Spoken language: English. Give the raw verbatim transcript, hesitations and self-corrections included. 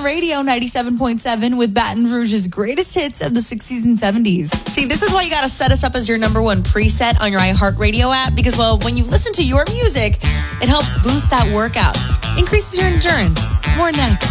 On radio, ninety-seven point seven with Baton Rouge's greatest hits of the sixties and seventies. See, this is why you got to set us up as your number one preset on your iHeartRadio app because, well, when you listen to your music, it helps boost that workout, increases your endurance. More next.